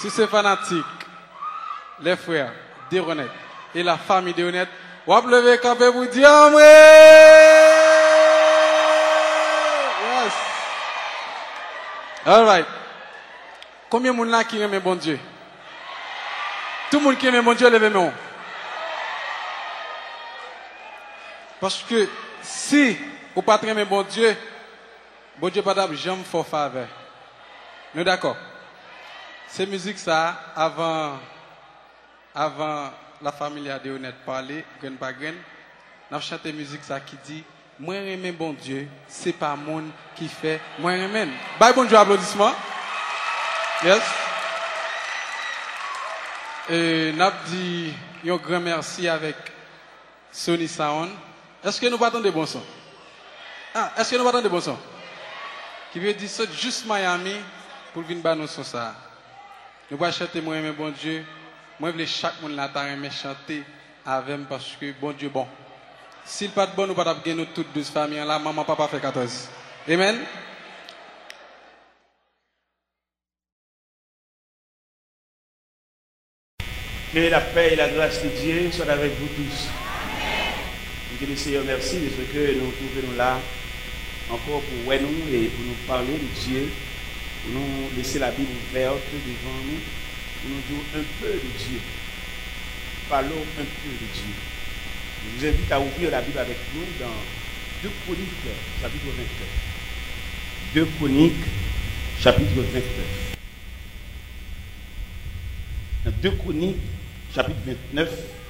Si c'est fanatique, les frères d'Honnête et la famille d'Honnête, on va lever campé pour dire yes. All right. Combien de monde là qui aime bon Dieu? Tout le monde qui aime bon Dieu, levez moi. Parce que si vous ne pas aimer bon Dieu pas d'abord jamais fort faveur. Nous d'accord? C'est musique ça avant la famille de Honnête parler, grain par grain. Nous chanté musique ça qui dit moi aimer bon Dieu, c'est pas monde qui fait moi aimer. Bye bon Dieu applaudissements. Yes. Et nous dit un grand merci avec Sony Sound. Est-ce que nous partons de bons sons? Ah, est-ce que nous partons de bons sons? Qui veut dire ça juste Miami pour venir battre nos sons ça. Nous pas chanter moi aimer bon Dieu. Moi je veux chaque monde là aimer chanter avec moi parce que bon Dieu bon. S'il pas de bon nous pas gagner nous toutes 12 familles là, maman papa fait 14. Amen. Que la paix et la grâce de Dieu soient avec vous tous. Que le Seigneur merci de ce que nous trouvons là encore pour nous et pour nous parler de Dieu, pour nous laisser la Bible ouverte devant nous, pour nous dire un peu de Dieu. Parlons un peu de Dieu. Je vous invite à ouvrir la Bible avec nous dans 2 Chroniques, chapitre 29. 2 Chroniques, chapitre 29. Dans 2 Chroniques, chapitre 29.